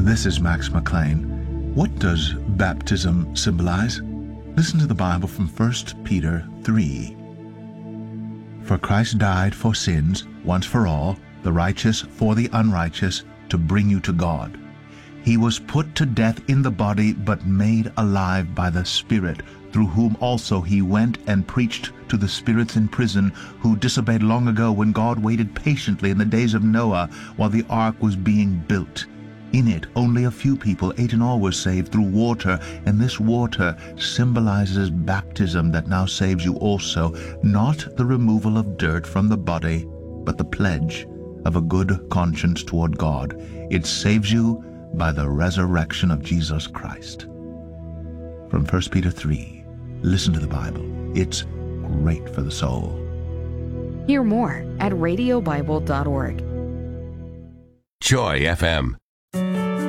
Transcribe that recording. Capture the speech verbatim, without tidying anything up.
This is Max McLean. What does baptism symbolize? Listen to the Bible from First Peter three. For Christ died for sins, once for all, the righteous for the unrighteous, to bring you to God. He was put to death in the body, but made alive by the Spirit, through whom also he went and preached to the spirits in prison, who disobeyed long ago when God waited patiently in the days of Noah while the ark was being built. In it only a few people, eight in all, were saved through water, and this water symbolizes baptism that now saves you also, not the removal of dirt from the body, but the pledge of a good conscience toward God. It saves you by the resurrection of Jesus Christ. From First Peter three, listen to the Bible. It's great for the soul. Hear more at radio bible dot org. Joy F M.